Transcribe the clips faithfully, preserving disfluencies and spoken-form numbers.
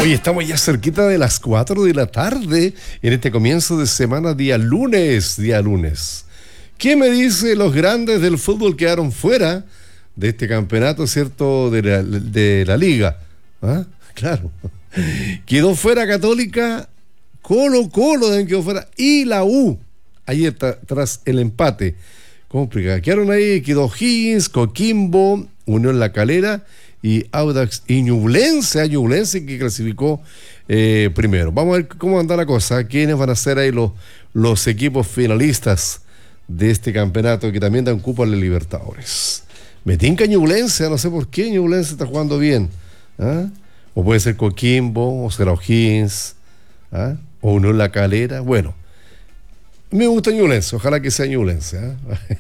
Hoy estamos ya cerquita de las cuatro de la tarde en este comienzo de semana, día lunes, día lunes. ¿Qué me dice los grandes del fútbol quedaron fuera de este campeonato, cierto, de la, de la liga? ¿Ah? Claro. Quedó fuera Católica, Colo Colo también quedó fuera y la U. Ahí está, tras el empate. Complicado. Quedaron ahí, quedó Higgins, Coquimbo, Unión La Calera y Audax y Ñublense, Ñublense que clasificó eh, primero. Vamos a ver cómo anda la cosa, quiénes van a ser ahí los, los equipos finalistas de este campeonato que también dan cupo a la Libertadores. Me tinca Ñublense, no sé por qué Ñublense está jugando bien. ¿Ah? O puede ser Coquimbo, o será O'Higgins, ¿ah? O Unión La Calera. Bueno, me gusta Ñublense, ojalá que sea Ñublense. ¿Ah?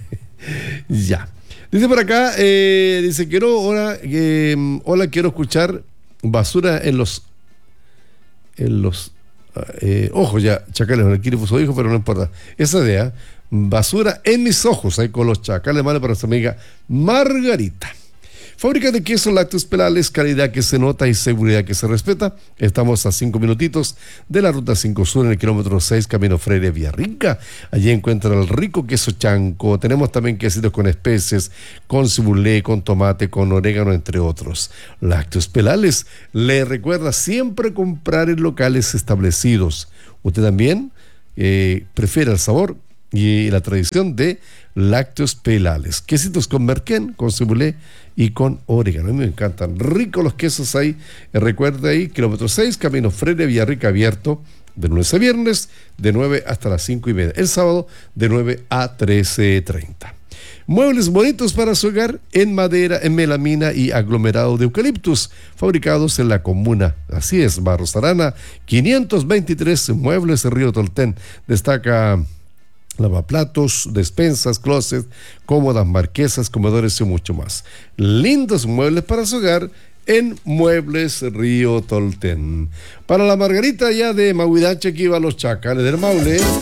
Ya. Dice por acá, eh, dice, quiero, hola, eh, hola, quiero escuchar basura en los, en los, eh, ojos, ya, chacales, el equipo puso hijo, pero no importa. Esa idea, basura en mis ojos, ahí con los chacales, vale, para nuestra amiga Margarita. Fábrica de quesos lácteos Pelales, calidad que se nota y seguridad que se respeta. Estamos a cinco minutitos de la ruta cinco Sur en el kilómetro seis, Camino Freire Villarrica. Allí encuentra el rico queso chanco. Tenemos también quesitos con especies, con cibulé, con tomate, con orégano, entre otros. Lácteos Pelales le recuerda siempre comprar en locales establecidos. Usted también eh, prefiere el sabor y la tradición de Lácteos Pelales. Quesitos con merquén, con cibulé y con orégano. A mí me encantan. Ricos los quesos ahí. Eh, recuerda ahí, kilómetro seis, Camino Freire Villarrica, abierto de lunes a viernes, de nueve hasta las cinco y media. El sábado, de nueve a trece treinta. Muebles bonitos para su hogar en madera, en melamina y aglomerado de eucaliptus, fabricados en la comuna. Así es, Barros Arana, quinientos veintitrés, Muebles Río Tolten. Destaca lavaplatos, despensas, closet, cómodas, marquesas, comedores y mucho más. Lindos muebles para su hogar en Muebles Río Tolten. Para la Margarita ya de Mahuidache, que iba a los chacales del Maule.